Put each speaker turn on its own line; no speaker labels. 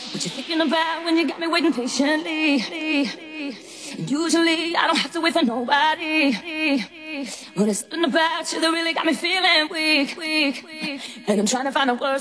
What you thinking about when you got me waiting patiently? Usually I don't have to wait for nobody, but it's something about you that really got me feeling weak. And I'm trying to find the words